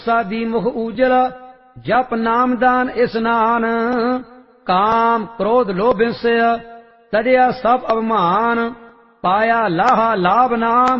ਸਾਦੀ ਮੁਖ ਊਜਲ ਜਪ ਨਾਮਦਾਨ ਇਸਨਾਨ। ਕਾਮ ਕ੍ਰੋਧ ਲੋਭ ਹਿੰਸਾ ਤੜਿਆ ਸਭ ਅਭਿਮਾਨ। ਪਾਇਆ ਲਾਹਾ ਲਾਭ ਨਾਮ